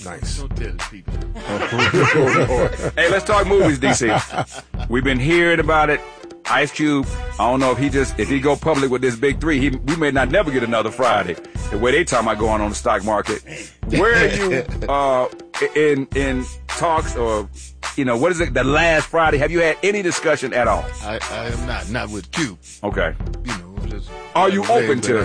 Nice. Don't tell the people. Hey, let's talk movies, DC. We've been hearing about it. Ice Cube, I don't know if he go public with this big three, we may not never get another Friday. The way they talking about going on the stock market. Where are you in talks or, what is it, the last Friday? Have you had any discussion at all? I am not with Cube. Okay. Just are you open to